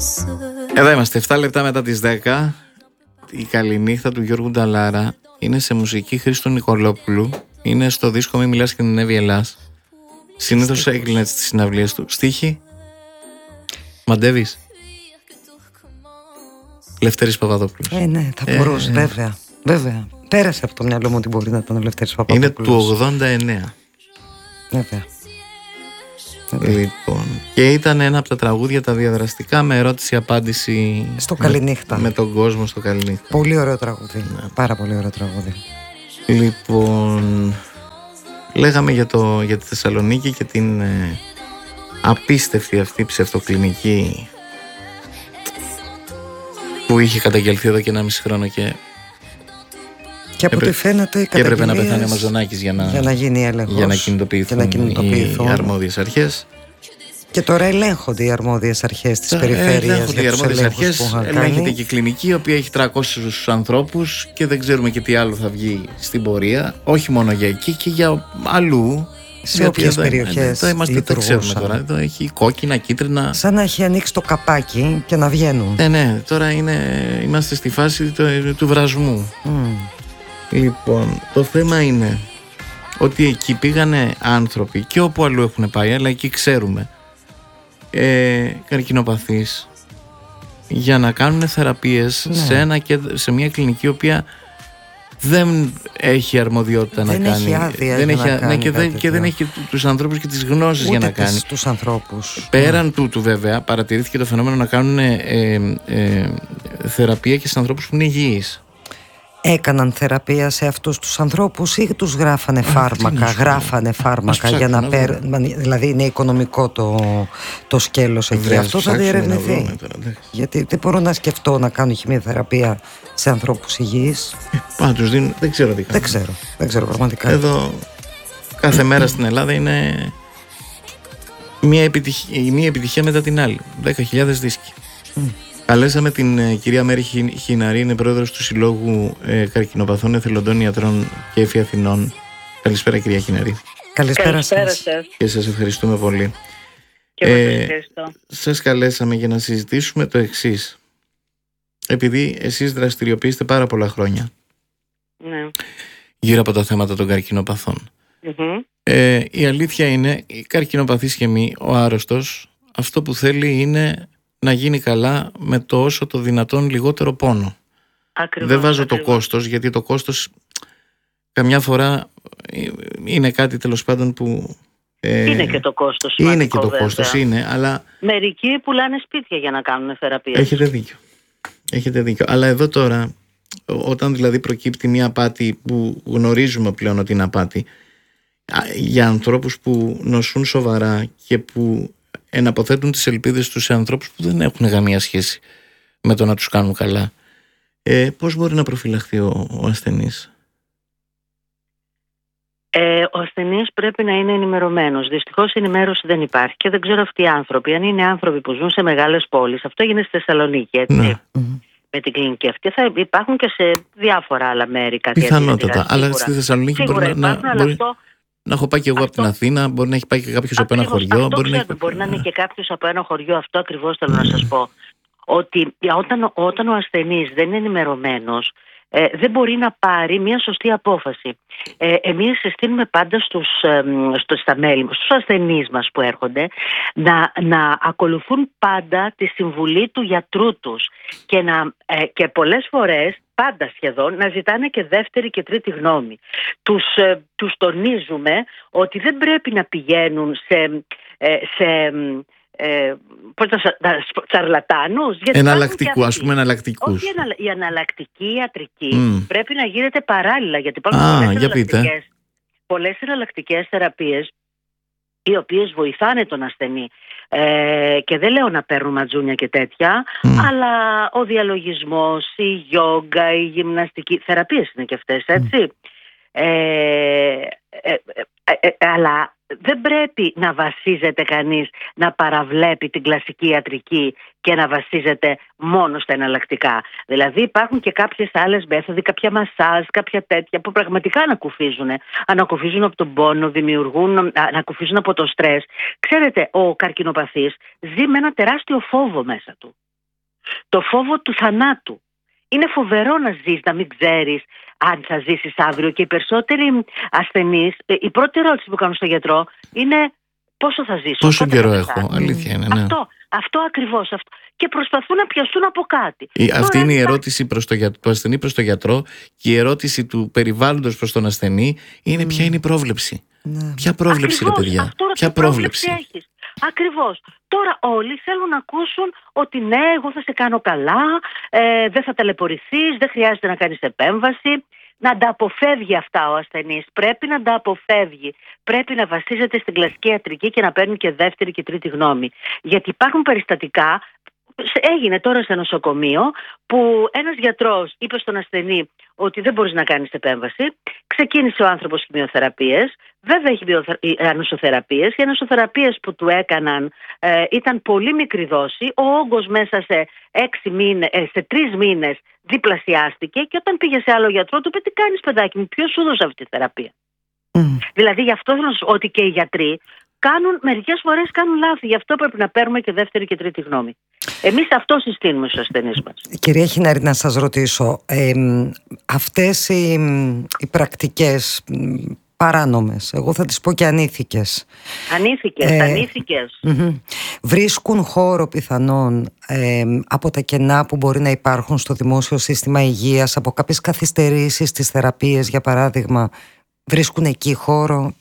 Εδώ είμαστε, 7 λεπτά μετά τις 10. Η καληνύχτα του Γιώργου Νταλάρα είναι σε μουσική Χρήστου Νικολόπουλου. Είναι στο δίσκο Μη Μιλάς και Νινεύει Ελλάς. Συνήθως έκλεινε στις συναυλίες του. Στίχη Μαντεύεις Λευτέρης Παπαδόπουλος. Ναι, θα μπορούσε, βέβαια. Πέρασε από το μυαλό μου ότι μπορεί να ήταν ο Λευτέρης Παπαδόπουλος. Είναι του 89. Βέβαια. Λοιπόν, και ήταν ένα από τα τραγούδια τα διαδραστικά με ερώτηση-απάντηση στο Καληνύχτα. Με τον κόσμο στο Καληνύχτα. Πολύ ωραίο τραγούδι. Ναι. Πάρα πολύ ωραίο τραγούδι. Λοιπόν, λέγαμε για τη Θεσσαλονίκη και την απίστευτη αυτή ψευτοκλινική που είχε καταγγελθεί εδώ και 1,5 χρόνο και από ό,τι φαίνεται και έπρεπε να πεθάνει ο Μαζονάκης για να γίνει έλεγχος, για να κινητοποιηθούν οι αρμόδιες αρχές. Και τώρα ελέγχονται οι αρμόδιες αρχές της περιφέρειας. Ελέγχονται οι αρμόδιες αρχές, ελέγχεται και η κλινική, η οποία έχει 300 ανθρώπους και δεν ξέρουμε και τι άλλο θα βγει στην πορεία. Όχι μόνο για εκεί και για αλλού. Σε όποιες περιοχές δεν ξέρουμε τώρα. Εδώ έχει κόκκινα, κίτρινα. Σαν να έχει ανοίξει το καπάκι και να βγαίνουν. Ναι, τώρα είμαστε στη φάση του βρασμού. Λοιπόν, το θέμα είναι ότι εκεί πήγανε άνθρωποι και όπου αλλού έχουν πάει, αλλά εκεί ξέρουμε, καρκινοπαθείς, για να κάνουν θεραπείες σε μια κλινική η οποία δεν έχει αρμοδιότητα να κάνει. Δεν έχει άδεια και δεν έχει τους ανθρώπους και τις γνώσεις για να κάνει. Τους ανθρώπους. Πέραν τούτου βέβαια παρατηρήθηκε το φαινόμενο να κάνουν θεραπεία και σε ανθρώπους που είναι υγιείς. Έκαναν θεραπεία σε αυτούς τους ανθρώπους ή τους γράφανε φάρμακα για να δηλαδή είναι οικονομικό το σκέλος εκεί. Αυτό θα διερευνηθεί. Γιατί δεν μπορώ να σκεφτώ να κάνω χημειοθεραπεία σε ανθρώπους υγιείς. Πάντως δεν ξέρω τι κάνω. Δεν ξέρω πραγματικά. Εδώ κάθε μέρα στην Ελλάδα είναι μία επιτυχία μετά την άλλη. 10.000 δίσκοι. Καλέσαμε την κυρία Μέρη Χιναρή, είναι πρόεδρος του Συλλόγου Καρκινοπαθών Εθελοντών Ιατρών και Έφη Αθηνών. Καλησπέρα κυρία Χιναρή. Καλησπέρα σας. Και σας ευχαριστούμε πολύ. Και εγώ σας ευχαριστώ. Σας καλέσαμε για να συζητήσουμε το εξής. Επειδή εσείς δραστηριοποιείστε πάρα πολλά χρόνια γύρω από τα θέματα των καρκινοπαθών. Η αλήθεια είναι, η καρκινοπαθής και μη, ο άρρωστος, αυτό που θέλει είναι να γίνει καλά με το όσο το δυνατόν λιγότερο πόνο. Δεν βάζω το κόστος, γιατί το κόστος καμιά φορά είναι κάτι τέλος πάντων που... είναι και το κόστος. Είναι και το κόστος, αλλά... Μερικοί πουλάνε σπίτια για να κάνουν θεραπεία. Έχετε δίκιο. Αλλά εδώ τώρα, όταν δηλαδή προκύπτει μια απάτη που γνωρίζουμε πλέον ότι είναι απάτη, για ανθρώπους που νοσούν σοβαρά και που εναποθέτουν τις ελπίδες τους σε ανθρώπους που δεν έχουν καμία σχέση με το να τους κάνουν καλά, πώς μπορεί να προφυλαχθεί ο ασθενής? Ο ασθενής πρέπει να είναι ενημερωμένος. Δυστυχώς η ενημέρωση δεν υπάρχει και δεν ξέρω αυτοί οι άνθρωποι, αν είναι άνθρωποι που ζουν σε μεγάλες πόλεις. Αυτό έγινε στη Θεσσαλονίκη, έτσι. Με την κλινική αυτή θα υπάρχουν και σε διάφορα άλλα μέρη. Πιθανότατα, αλλά στη Θεσσαλονίκη μπορεί να έχω πάει και εγώ από την Αθήνα, μπορεί να έχει πάει και κάποιος από ένα χωριό. Μπορεί να είναι και κάποιος από ένα χωριό. Αυτό ακριβώς θέλω να σας πω. Ότι όταν ο ασθενής δεν είναι ενημερωμένος, δεν μπορεί να πάρει μια σωστή απόφαση. Εμείς συστήνουμε πάντα στα μέλη, στους ασθενείς μας που έρχονται, να ακολουθούν πάντα τη συμβουλή του γιατρού τους και πολλές φορές, πάντα σχεδόν, να ζητάνε και δεύτερη και τρίτη γνώμη. Τους τονίζουμε ότι δεν πρέπει να πηγαίνουν τσαρλατάνους. Εναλλακτικούς. Όχι, η εναλλακτική ιατρική πρέπει να γίνεται παράλληλα, γιατί υπάρχουν πολλές εναλλακτικές θεραπείες οι οποίες βοηθάνε τον ασθενή. Και δεν λέω να παίρνουν ματζούνια και τέτοια, αλλά ο διαλογισμός, η γιόγκα, η γυμναστική, θεραπείες είναι και αυτές, έτσι. Αλλά δεν πρέπει να βασίζεται κανείς να παραβλέπει την κλασική ιατρική και να βασίζεται μόνο στα εναλλακτικά. Δηλαδή υπάρχουν και κάποιες άλλες μέθοδοι, κάποια μασάζ, κάποια τέτοια που πραγματικά ανακουφίζουν από τον πόνο, ανακουφίζουν από το στρες. Ξέρετε, ο καρκινοπαθής ζει με ένα τεράστιο φόβο μέσα του. το φόβο του θανάτου. Είναι φοβερό να ζεις, να μην ξέρεις αν θα ζήσεις αύριο, και οι περισσότεροι ασθενείς, η πρώτη ερώτηση που κάνουν στο γιατρό είναι πόσο θα ζήσω. Πόσο καιρό έχω, αλήθεια είναι. Ναι. Αυτό ακριβώς. Και προσπαθούν να πιαστούν από κάτι. Αυτή είναι η ερώτηση του ασθενή προς τον γιατρό, και η ερώτηση του περιβάλλοντος προς τον ασθενή είναι ποια είναι η πρόβλεψη. Ναι. Ποια πρόβλεψη, ρε παιδιά, ποια πρόβλεψη έχεις. Ακριβώς. Τώρα όλοι θέλουν να ακούσουν ότι ναι, εγώ θα σε κάνω καλά, δεν θα ταλαιπωρηθείς, δεν χρειάζεται να κάνεις επέμβαση. Να τα αποφεύγει αυτά ο ασθενής. Πρέπει να τα αποφεύγει. Πρέπει να βασίζεται στην κλασική ιατρική και να παίρνει και δεύτερη και τρίτη γνώμη. Γιατί υπάρχουν περιστατικά, έγινε τώρα σε νοσοκομείο, που ένας γιατρός είπε στον ασθενή ότι δεν μπορείς να κάνεις επέμβαση. Ξεκίνησε ο άνθρωπος χημειοθεραπείες. Βέβαια έχει ανοσοθεραπείες. Οι ανοσοθεραπείες που του έκαναν ήταν πολύ μικρή δόση. Ο όγκος μέσα σε 3 μήνες διπλασιάστηκε, και όταν πήγε σε άλλο γιατρό του είπε: τι κάνεις, παιδάκι μου, ποιος σου δώσε αυτή τη θεραπεία? Δηλαδή γι' αυτό θέλω να σου πω ότι και οι γιατροί μερικές φορές κάνουν λάθη. Γι' αυτό πρέπει να παίρνουμε και δεύτερη και τρίτη γνώμη. Εμείς αυτό συστήνουμε στους ασθενείς μας. Κυρία Χινάρη, να σας ρωτήσω, αυτές οι πρακτικές παράνομες, εγώ θα τις πω και ανήθικες. Ανήθικες. Βρίσκουν χώρο πιθανόν από τα κενά που μπορεί να υπάρχουν στο δημόσιο σύστημα υγείας, από κάποιες καθυστερήσεις στις θεραπείες, για παράδειγμα. Βρίσκουν εκεί χώρο?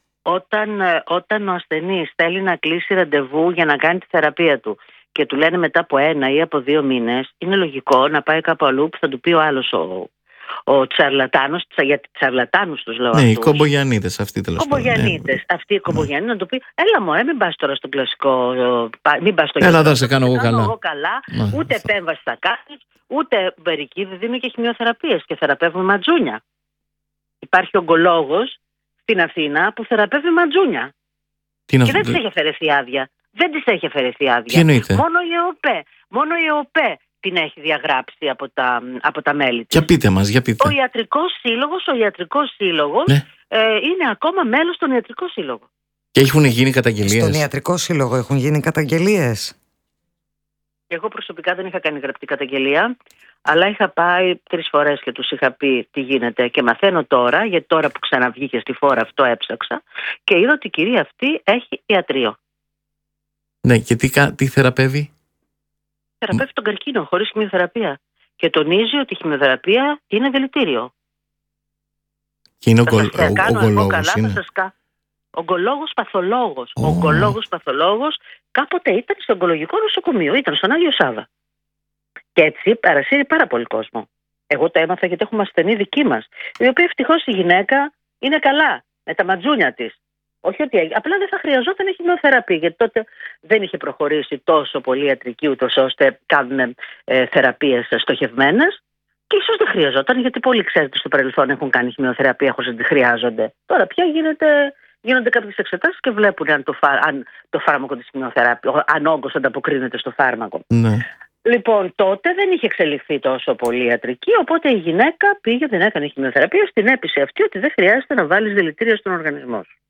Όταν ο ασθενής θέλει να κλείσει ραντεβού για να κάνει τη θεραπεία του και του λένε μετά από 1 ή από 2 μήνες, είναι λογικό να πάει κάπου αλλού που θα του πει ο άλλος ο τσαρλατάνος, γιατί τσαρλατάνους τους λέω αυτούς. Ναι, οι κομπογιαννίδες αυτοί, τέλος πάντων. Αυτοί οι κομπογιαννίδες, να του πει: έλα μωρέ, μην πας τώρα στον κλασικό, μην πας στο γιατρό. Έλα, θα σε κάνω εγώ καλά. Ούτε επέμβαση θα κάνεις, ούτε μερικοί δεν δίνουν και χημειοθεραπείες και θεραπεύουν ματζούνια. Υπάρχει ογκολόγος στην Αθήνα που θεραπεύει ματζούνια. Και δεν της έχει αφαιρεθεί άδεια. Τι εννοείται? Μόνο η ΕΟΠΕ την έχει διαγράψει από τα μέλη της. Για πείτε μας. Ο ιατρικός σύλλογος ναι, είναι ακόμα μέλος στον ιατρικό σύλλογο. Και έχουν γίνει καταγγελίες? Στον ιατρικό σύλλογο έχουν γίνει καταγγελίες? Εγώ προσωπικά δεν είχα κάνει γραπτή καταγγελία, αλλά είχα πάει 3 φορές και τους είχα πει τι γίνεται, και μαθαίνω τώρα, γιατί τώρα που ξαναβγήκε στη φόρα αυτό έψαξα και είδα ότι η κυρία αυτή έχει ιατρείο. Ναι, και τι θεραπεύει? Θεραπεύει τον καρκίνο χωρίς χημειοθεραπεία. Και τονίζει ότι η χημειοθεραπεία είναι δηλητήριο. Και είναι ογκολόγος? Ογκολόγος παθολόγος. Ογκολόγος παθολόγος. Κάποτε ήταν στο ογκολογικό νοσοκομείο, ήταν στον Άγιο Σάβα. Και έτσι παρασύρει πάρα πολύ κόσμο. Εγώ το έμαθα γιατί έχουμε ασθενή δική μας, η οποία ευτυχώς η γυναίκα είναι καλά με τα ματζούνια της. Όχι ότι απλά δεν θα χρειαζόταν χημειοθεραπεία, γιατί τότε δεν είχε προχωρήσει τόσο πολύ ιατρική, ούτως ώστε κάνουν θεραπείες στοχευμένες. Και ίσως δεν χρειαζόταν, γιατί πολλοί, ξέρετε, στο παρελθόν έχουν κάνει χημειοθεραπεία χωρίς να τη χρειάζονται. Τώρα πια γίνονται κάποιες εξετάσεις και βλέπουν αν το φάρμακο της χημειοθεραπείας, αν όγκος ανταποκρίνεται στο φάρμακο. Ναι. Λοιπόν, τότε δεν είχε εξελιχθεί τόσο πολύ ιατρική, οπότε η γυναίκα πήγε, δεν έκανε χημειοθεραπεία, στην έπεισε αυτή ότι δεν χρειάζεται να βάλεις δηλητήρια στον οργανισμό σου.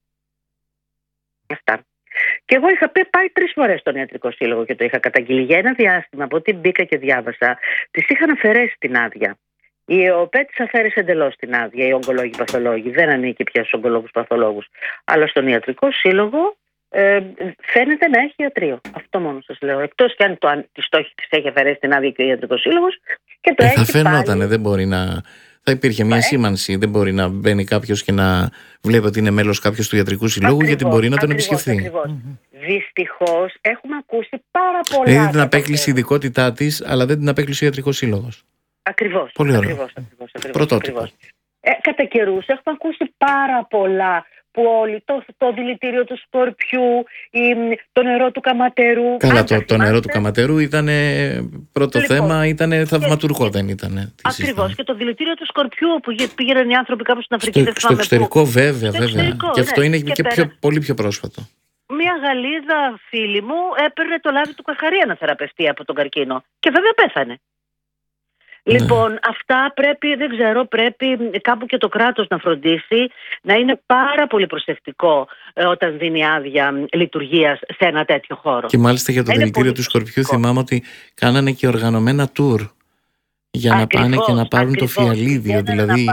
Αυτά. Και εγώ είχα πάει 3 φορές στον ιατρικό σύλλογο και το είχα καταγγείλει για ένα διάστημα. Από ό,τι μπήκα και διάβασα, τις είχαν αφαιρέσει την άδεια. Η ΕΟΠΕ της αφαίρεσε εντελώς την άδεια, οι ογκολόγοι παθολόγοι. Δεν ανήκει πια στους ογκολόγους παθολόγους. Αλλά στον ιατρικό σύλλογο φαίνεται να έχει ιατρείο. Αυτό μόνο σας λέω. Εκτός και αν τη στόχη της έχει αφαιρέσει την άδεια και ο ιατρικός σύλλογος. Και το θα φαινότανε, δεν μπορεί να. Θα υπήρχε μια σήμανση. Δεν μπορεί να μπαίνει κάποιος και να βλέπει ότι είναι μέλος κάποιος του ιατρικού συλλόγου, γιατί μπορεί να τον επισκεφθεί. Δυστυχώς έχουμε ακούσει πάρα πολλά. Δηλαδή την απέκλεισε η ειδικότητά της, αλλά δεν την απέκλεισε ο ιατρικός σύλλογος. Ακριβώς. Πολύ ωραίο. Πρωτότυπο. Κατά καιρούς έχουμε ακούσει πάρα πολλά. Που όλοι, το δηλητήριο του σκορπιού, το νερό του καματερού. Καλά, το νερό του καματερού ήταν πρώτο θέμα, ήταν θαυματουργό, δεν ήταν? Ακριβώς. Και το δηλητήριο του σκορπιού που πήγαιναν οι άνθρωποι κάπου στην Αφρική. Στο εξωτερικό, βέβαια. Και αυτό είναι και πολύ πιο πρόσφατο. Μία Γαλλίδα φίλη μου έπαιρνε το λάδι του καχαρία να θεραπευτεί από τον καρκίνο. Και βέβαια πέθανε. Λοιπόν, αυτά πρέπει, δεν ξέρω, πρέπει κάπου και το κράτος να φροντίσει να είναι πάρα πολύ προσεκτικό όταν δίνει άδεια λειτουργίας σε ένα τέτοιο χώρο. Και μάλιστα για το δηλητήριο του Σκορπιού θυμάμαι ότι κάνανε και οργανωμένα tour για να πάνε και να πάρουν το φιαλίδιο. Δηλαδή...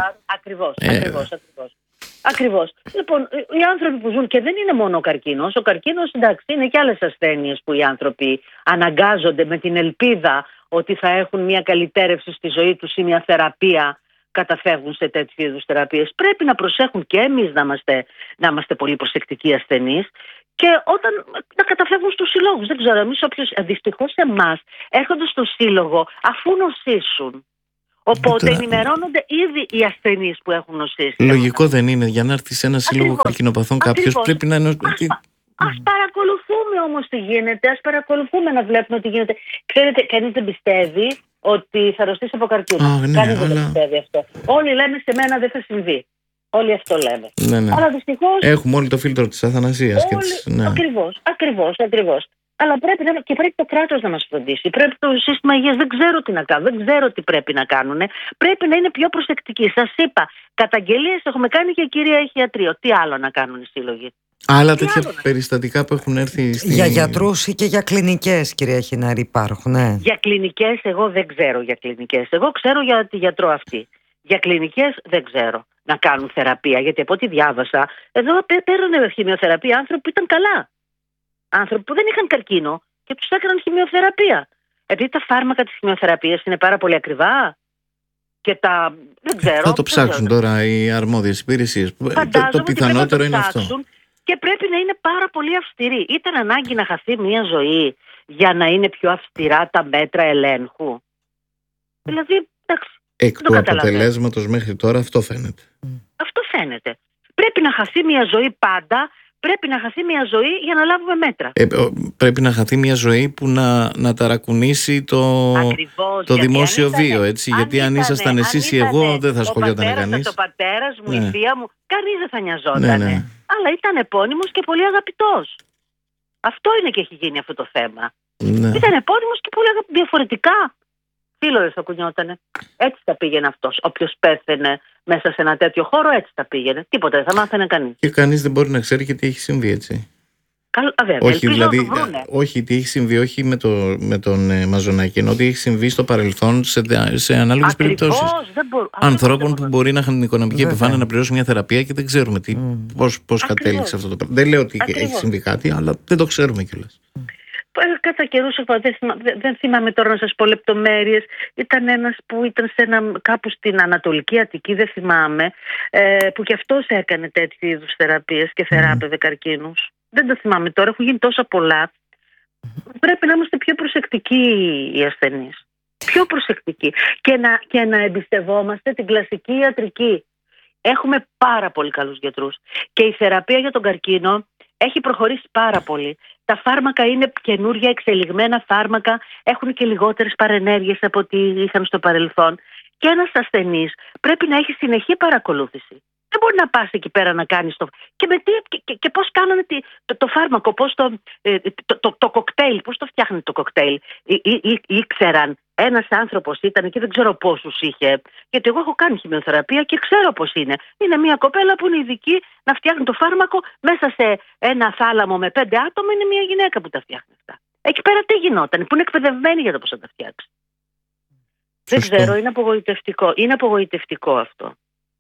Ακριβώς. Λοιπόν, οι άνθρωποι που ζουν, και δεν είναι μόνο ο καρκίνος. Ο καρκίνος, εντάξει, είναι και άλλες ασθένειες που οι άνθρωποι αναγκάζονται με την ελπίδα ότι θα έχουν μια καλυτέρευση στη ζωή τους ή μια θεραπεία, καταφεύγουν σε τέτοιου είδους θεραπείες. Πρέπει να προσέχουν και εμείς να είμαστε πολύ προσεκτικοί ασθενείς και όταν να καταφεύγουν στους συλλόγους. Δεν ξέρω, εμείς δυστυχώς εμάς έρχονται στο σύλλογο αφού νοσήσουν. Οπότε ενημερώνονται ήδη οι ασθενείς που έχουν νοσήσει. Λογικό δεν είναι? Για να έρθει σε ένα σύλλογο καρκινοπαθών κάποιος πρέπει να είναι... Ας παρακολουθούμε όμως τι γίνεται, ας παρακολουθούμε να βλέπουμε τι γίνεται. Ξέρετε, κανείς δεν πιστεύει ότι θα αρρωστήσει από καρκίνο. Κανείς δεν πιστεύει αυτό. Όλοι λέμε σε μένα δεν θα συμβεί. Όλοι αυτό λέμε. Ναι. Αλλά δυστυχώς... Έχουμε όλοι το φίλτρο της αθανασίας. Ακριβώς. Αλλά πρέπει το κράτος να μας φροντίσει. Πρέπει το σύστημα υγείας, δεν ξέρω τι να κάνουν, δεν ξέρω τι πρέπει να κάνουν. Πρέπει να είναι πιο προσεκτικοί. Σας είπα, καταγγελίες έχουμε κάνει και η κυρία έχει ιατρείο. Τι άλλο να κάνουν οι σύλλογοι? Άλλα τέτοια περιστατικά που έχουν έρθει για γιατρούς ή και για κλινικές, κυρία Χινάρη, υπάρχουν? Για κλινικές εγώ δεν ξέρω για κλινικές. Εγώ ξέρω για τη γιατρό αυτή. Για κλινικές δεν ξέρω να κάνουν θεραπεία. Γιατί από ό,τι διάβασα, εδώ παίρνουν χημειοθεραπεία άνθρωποι που ήταν καλά. Άνθρωποι που δεν είχαν καρκίνο και τους έκαναν χημειοθεραπεία. Επειδή τα φάρμακα της χημειοθεραπείας είναι πάρα πολύ ακριβά και δεν ξέρω. Θα το ψάξουν τώρα οι αρμόδιες υπηρεσίες. Το πιθανότερο είναι αυτό. Και πρέπει να είναι πάρα πολύ αυστηροί. Ήταν ανάγκη να χαθεί μια ζωή για να είναι πιο αυστηρά τα μέτρα ελέγχου? Δηλαδή, εντάξει. Εκ του αποτελέσματος μέχρι τώρα αυτό φαίνεται. Αυτό φαίνεται. Πρέπει να χαθεί μια ζωή πάντα. Πρέπει να χαθεί μια ζωή για να λάβουμε μέτρα. Πρέπει να χαθεί μια ζωή που να ταρακουνήσει το δημόσιο βίο, έτσι. Γιατί αν ήσασταν εσείς ή εγώ, δεν θα σχολιόταν κανείς. Ο πατέρας μου, η θεία μου, κανείς δεν θα νοιαζόταν. Αλλά ήταν επώνυμος και πολύ αγαπητός. Αυτό είναι και έχει γίνει αυτό το θέμα. Ήταν επώνυμος και πολύ διαφορετικά. Φίλο δεν θα κουνιότανε. Έτσι θα πήγαινε αυτός. Όποιος πέθαινε μέσα σε ένα τέτοιο χώρο, έτσι θα πήγαινε. Τίποτα δεν θα μάθαινε κανείς. Και κανείς δεν μπορεί να ξέρει και τι έχει συμβεί, έτσι. Βέβαια, όχι, δηλαδή, όχι τι έχει συμβεί, όχι με τον Μαζονάκη, ενώ τι έχει συμβεί στο παρελθόν σε ανάλογες περιπτώσεις. Ανθρώπων που μπορεί να είχαν την οικονομική επιφάνεια να πληρώσουν μια θεραπεία και δεν ξέρουμε πώς κατέληξε αυτό το πράγμα. Δεν λέω ότι έχει συμβεί κάτι, αλλά δεν το ξέρουμε κιόλας. Κατά καιρούς, δεν θυμάμαι τώρα να σας πω λεπτομέρειες, ήταν ένας που ήταν κάπου στην Ανατολική Αττική, δεν θυμάμαι, που κι αυτός έκανε τέτοιου είδους θεραπείες και θεράπευε καρκίνους. Δεν το θυμάμαι τώρα, έχουν γίνει τόσα πολλά. Πρέπει να είμαστε πιο προσεκτικοί οι ασθενείς. Πιο προσεκτικοί. Και να εμπιστευόμαστε την κλασική ιατρική. Έχουμε πάρα πολύ καλούς γιατρούς. Και η θεραπεία για τον καρκίνο έχει προχωρήσει πάρα πολύ. Τα φάρμακα είναι καινούργια, εξελιγμένα φάρμακα, έχουν και λιγότερες παρενέργειες από ό,τι είχαν στο παρελθόν. Και ένας ασθενής πρέπει να έχει συνεχή παρακολούθηση. Δεν μπορεί να πας εκεί πέρα να κάνεις και πώς κάνανε το φάρμακο, πώς το κοκτέιλ, πώς το φτιάχνει το κοκτέιλ. Ήξεραν, ένας άνθρωπος ήταν εκεί, δεν ξέρω πόσους είχε, γιατί εγώ έχω κάνει χημειοθεραπεία και ξέρω πώς είναι. Είναι μια κοπέλα που είναι ειδική να φτιάχνει το φάρμακο μέσα σε ένα θάλαμο με 5 άτομα, είναι μια γυναίκα που τα φτιάχνει αυτά. Εκεί πέρα τι γινόταν, που είναι εκπαιδευμένη για το πώς θα τα φτιάξει. Δεν ξέρω, είναι απογοητευτικό. Είναι απογοητευτικό αυτό.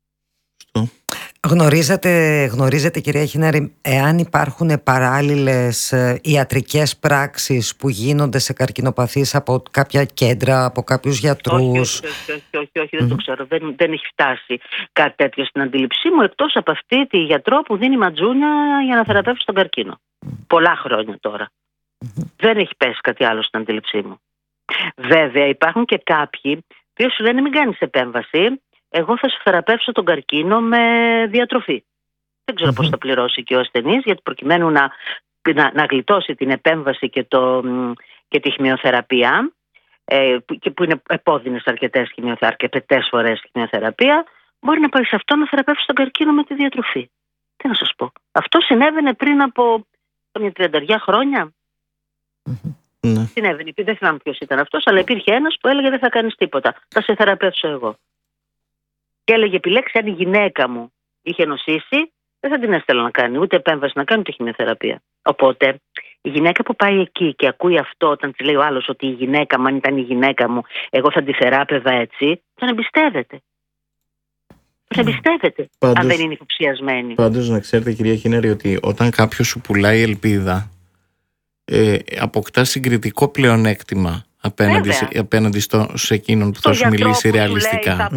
Γνωρίζετε κυρία Χινάρη, εάν υπάρχουν παράλληλες ιατρικές πράξεις που γίνονται σε καρκινοπαθείς από κάποια κέντρα, από κάποιους γιατρούς? Όχι, δεν το ξέρω. Δεν έχει φτάσει κάτι τέτοιο στην αντίληψή μου, εκτός από αυτή τη γιατρό που δίνει ματζούνια για να θεραπεύσει τον καρκίνο. Πολλά χρόνια τώρα. Δεν έχει πέσει κάτι άλλο στην αντίληψή μου. Βέβαια υπάρχουν και κάποιοι που σου λένε μην κάνεις επέμβαση, εγώ θα σου θεραπεύσω τον καρκίνο με διατροφή. Δεν ξέρω πώς θα πληρώσει και ο ασθενής, γιατί προκειμένου να γλιτώσει την επέμβαση και τη χημειοθεραπεία, που είναι επώδυνες αρκετές φορές χημειοθεραπεία, μπορεί να πάει σε αυτό να θεραπεύσει τον καρκίνο με τη διατροφή. Τι να σας πω. Αυτό συνέβαινε πριν από μια 30 χρόνια. Συνέβαινε, δεν θυμάμαι ποιος ήταν αυτός, αλλά υπήρχε ένας που έλεγε δεν θα κάνεις τίποτα. Θα σε θεραπεύσω εγώ. Και έλεγε επιλέξει αν η γυναίκα μου είχε νοσήσει, δεν θα την έστελνα να κάνει, ούτε επέμβαση να κάνει, ούτε χημειοθεραπεία. Οπότε η γυναίκα που πάει εκεί και ακούει αυτό, όταν τη λέει ο άλλος ότι η γυναίκα μου, αν ήταν η γυναίκα μου, εγώ θα τη θεράπευα έτσι, τον εμπιστεύεται. Τον εμπιστεύεται, αν δεν είναι υποψιασμένη. Πάντως να ξέρετε, κυρία Χίνερη, ότι όταν κάποιος σου πουλάει ελπίδα, αποκτά συγκριτικό πλεονέκτημα απέναντι σε εκείνον που θα σου μιλήσει ρεαλιστικά. Λέει,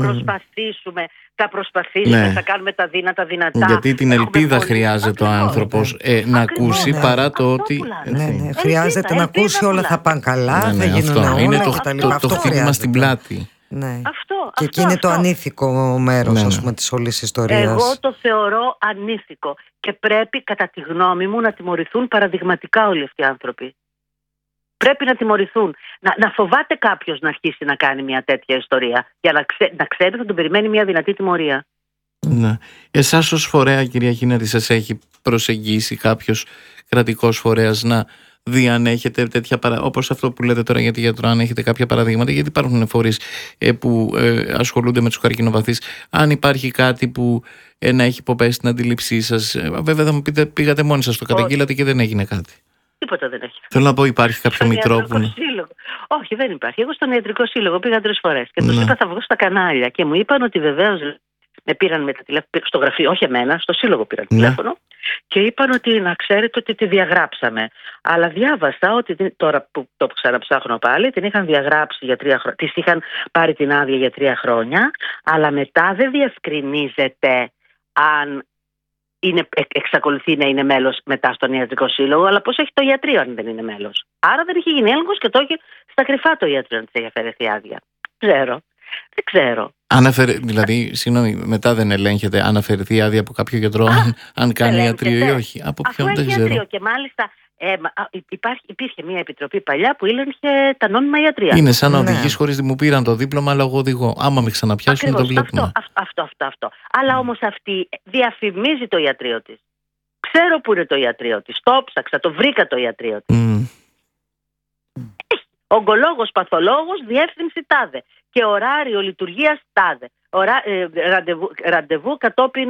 θα προσπαθήσουμε, θα κάνουμε τα δυνατά. Γιατί την ελπίδα χρειάζεται ο άνθρωπος να ακούσει παρά το ότι. Χρειάζεται να ακούσει όλα θα πάνε καλά, θα γίνουν όλα. Είναι το χτύπημα στην πλάτη. Και εκεί είναι το ανήθικο μέρος, ας πούμε, της όλης ιστορίας. Εγώ το θεωρώ ανήθικο και πρέπει, κατά τη γνώμη μου, να τιμωρηθούν παραδειγματικά όλοι αυτοί οι άνθρωποι. Πρέπει να τιμωρηθούν. Να φοβάται κάποιος να αρχίσει να κάνει μια τέτοια ιστορία, για να ξέρει ότι θα τον περιμένει μια δυνατή τιμωρία. Ναι. Εσάς ως φορέα, κυρία Χίνερη, σας έχει προσεγγίσει κάποιος κρατικός φορέας να δει αν έχετε τέτοια όπως αυτό που λέτε τώρα για τη γιατρό, αν έχετε κάποια παραδείγματα, γιατί υπάρχουν φορείς που ασχολούνται με τους καρκινοπαθείς, αν υπάρχει κάτι που να έχει υποπέσει την αντίληψή σας? Βέβαια θα μου πείτε, πήγατε μόνοι σας, το καταγγείλατε και δεν έγινε κάτι. Τίποτα δεν έχει. Θέλω να πω, υπάρχει κάποιο μητρό που. Όχι, δεν υπάρχει. Εγώ στον Ιατρικό Σύλλογο πήγα 3 φορές και τους είπα θα βγω στα κανάλια και μου είπαν ότι βεβαίως με πήραν με τα τηλέφωνα στο γραφείο, όχι εμένα, στο Σύλλογο πήραν τηλέφωνο και είπαν ότι να ξέρετε ότι τη διαγράψαμε. Αλλά διάβασα ότι τώρα που το ξαναψάχνω πάλι, την είχαν διαγράψει για 3 χρόνια. Της είχαν πάρει την άδεια για 3 χρόνια, αλλά μετά δεν διευκρινίζεται αν εξακολουθεί να είναι μέλος μετά στον Ιατρικό Σύλλογο, αλλά πώς έχει το ιατρείο αν δεν είναι μέλος. Άρα δεν έχει γίνει έλεγχος και το έχει στα κρυφά το ιατρείο να της έχει αφαιρεθεί άδεια. Δεν ξέρω. Δηλαδή, συγγνώμη, μετά δεν ελέγχεται αν αφαιρεθεί άδεια από κάποιο γιατρό, αν κάνει ιατρείο ή όχι? Από ποιον δεν ξέρω. Ιατρείο. Και μάλιστα υπήρχε μια επιτροπή παλιά που έλεγχε τα νόμιμα ιατρεία. Είναι σαν να οδηγείς χωρίς μου πήραν το δίπλωμα, αλλά εγώ οδηγώ. Άμα με ξαναπιάσουν, το βλέπουμε. Αυτό. Αλλά όμως αυτή διαφημίζει το ιατρείο της. Ξέρω που είναι το ιατρείο της. Το ψάξα, το βρήκα το ιατρείο της. Ογκολόγος, παθολόγος, διεύθυνση τάδε. Και ωράριο λειτουργίας τάδε. Ραντεβού κατόπιν.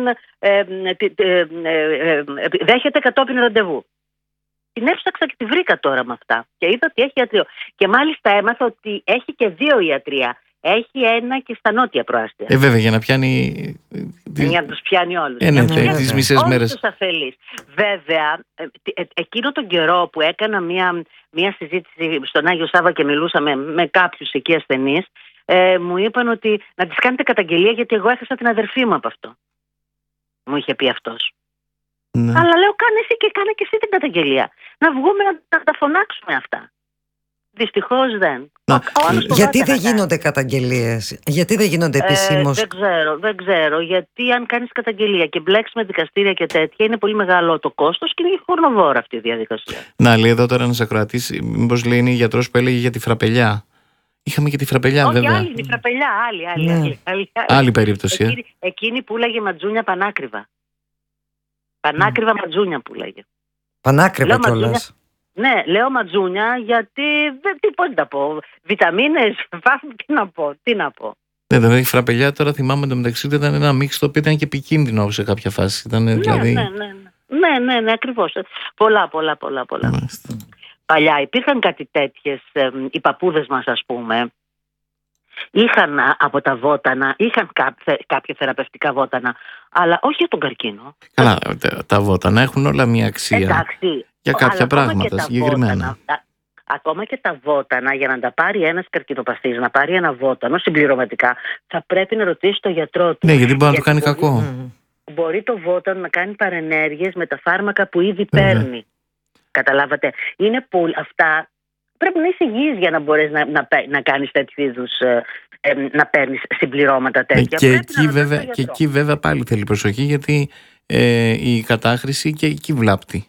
Δέχεται κατόπιν ραντεβού. Την έψαξα και τη βρήκα τώρα με αυτά. Και είδα ότι έχει ιατρείο. Και μάλιστα έμαθα ότι έχει και 2 ιατρεία. Έχει ένα και στα νότια προάστια. Βέβαια, για να πιάνει. Για να τους πιάνει όλους. Τις μισές μέρες. Όλους τους αφελείς. Βέβαια, εκείνο τον καιρό που έκανα μια συζήτηση στον Άγιο Σάββα και μιλούσαμε με κάποιους εκεί ασθενείς, μου είπαν ότι να της κάνετε καταγγελία γιατί εγώ έχασα την αδερφή μου από αυτό. Μου είχε πει αυτός. Αλλά λέω κάνε και εσύ την καταγγελία. Να βγούμε να τα φωνάξουμε αυτά. Δυστυχώς δεν. Γιατί δεν γίνονται καταγγελίες? Γιατί δεν γίνονται επισήμως? Δεν ξέρω. Γιατί αν κάνεις καταγγελία και μπλέξεις με δικαστήρια και τέτοια, είναι πολύ μεγάλο το κόστος και είναι χρονοβόρα αυτή η διαδικασία. Να, λέει εδώ τώρα ένας ακροατής, μήπως λέει είναι η γιατρός που έλεγε για τη φραπελιά. Είχαμε και τη φραπελιά, βέβαια. Όχι, άλλη η φραπελιά, άλλη περίπτωση. Εκείνη που λέγε ματζούνια πανάκριβα. Πανάκριβα ματζούνια που λέγε. Πανάκριβα κιόλας. Ναι, λέω ματζούνια γιατί πώς να πω. Βιταμίνες, τι να πω. Ναι, δηλαδή η φραπελιά τώρα θυμάμαι το μεταξύ του ήταν ένα μίξ το οποίο ήταν και επικίνδυνο σε κάποια φάση. Ναι, ακριβώς. Πολλά. Παλιά υπήρχαν κάτι τέτοιες, οι παππούδες μας ας πούμε, είχαν από τα βότανα, είχαν κάποια θεραπευτικά βότανα, αλλά όχι για τον καρκίνο. Καλά, τα βότανα έχουν όλα μια αξία. Εντάξει, για κάποια πράγματα συγκεκριμένα. Ακόμα και τα βότανα, για να τα πάρει ένας καρκινοπαθής, να πάρει ένα βότανο συμπληρωματικά, θα πρέπει να ρωτήσει τον γιατρό του. Ναι, γιατί μπορεί να του κάνει κακό. Μπορεί το βότανο να κάνει παρενέργειες με τα φάρμακα που ήδη παίρνει. Καταλάβατε. Είναι αυτά. Πρέπει να είσαι υγιής για να μπορείς να κάνεις τέτοιου είδους, να παίρνεις συμπληρώματα τέτοια. Και εκεί βέβαια πάλι θέλει προσοχή, γιατί η κατάχρηση και εκεί βλάπτει.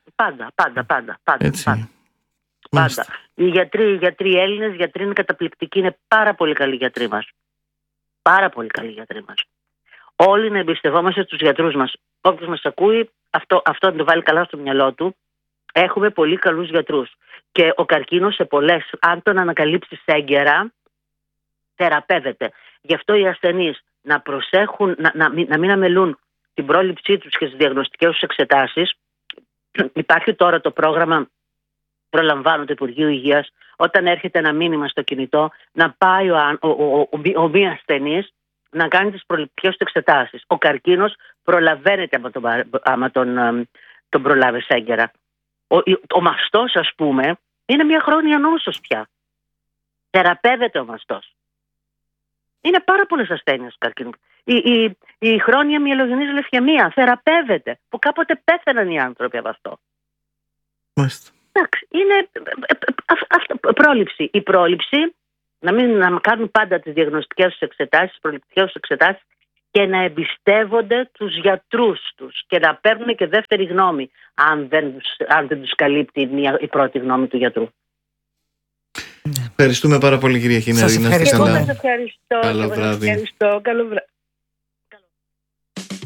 Πάντα. Οι γιατροί Έλληνες, γιατροί είναι καταπληκτικοί, είναι πάρα πολύ καλοί γιατροί μας. Πάρα πολύ καλοί γιατροί μας. Όλοι να εμπιστευόμαστε τους γιατρούς μας. Όποιος μας ακούει, αυτό να το βάλει καλά στο μυαλό του, Έχουμε πολύ καλούς γιατρούς. Και ο καρκίνος σε πολλές, αν τον ανακαλύψεις έγκαιρα, θεραπεύεται. Γι' αυτό οι ασθενείς να προσέχουν, να μην αμελούν την πρόληψή τους και τις διαγνωστικές τους εξετάσεις. Υπάρχει τώρα το πρόγραμμα «Προλαμβάνω» του Υπουργείου Υγείας, όταν έρχεται ένα μήνυμα στο κινητό, να πάει ο μη ασθενής να κάνει τις προληπτικές του εξετάσεις. Ο καρκίνος προλαβαίνεται άμα τον προλάβεις έγκαιρα. Ο μαστός, ας πούμε, είναι μια χρόνια νόσος πια. Θεραπεύεται ο μαστός. Είναι πάρα πολλές ασθένειες καρκίνου. Η χρόνια μυελογενής λευκαιμία θεραπεύεται, που κάποτε πέθαναν οι άνθρωποι από αυτό. Μάλιστα. Εντάξει, είναι πρόληψη. Η πρόληψη, να κάνουν πάντα τις διαγνωστικές τους εξετάσεις, τις προληπτικές τους εξετάσεις, και να εμπιστεύονται τους γιατρούς τους και να παίρνουν και δεύτερη γνώμη, αν δεν τους καλύπτει η πρώτη γνώμη του γιατρού. Ευχαριστούμε πάρα πολύ, κυρία Χινέρη. Σας ευχαριστώ. Ευχαριστώ. Καλό βράδυ. Καλό βράδυ.